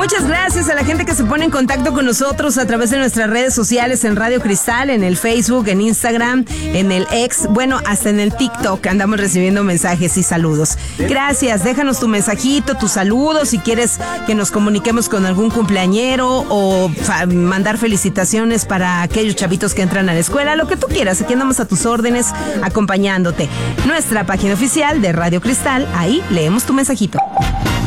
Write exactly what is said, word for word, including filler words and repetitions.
Muchas gracias a la gente que se pone en contacto con nosotros a través de nuestras redes sociales en Radio Cristal, en el Facebook, en Instagram, en el X, bueno, hasta en el TikTok andamos recibiendo mensajes y saludos. Gracias, déjanos tu mensajito, tus saludos, si quieres que nos comuniquemos con algún cumpleañero o fa- mandar felicitaciones para aquellos chavitos que entran a la escuela, lo que tú quieras, aquí andamos a tus órdenes acompañándote. Nuestra página oficial de Radio Cristal, ahí leemos tu mensajito.